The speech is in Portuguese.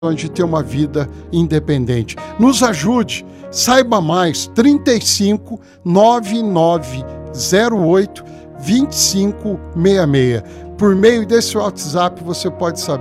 de ter uma vida independente. Nos ajude, saiba mais, 35 9908 2566. Por meio desse WhatsApp você pode saber